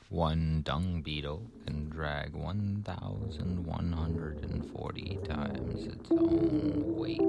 One dung beetle can drag 1,140 times its own weight.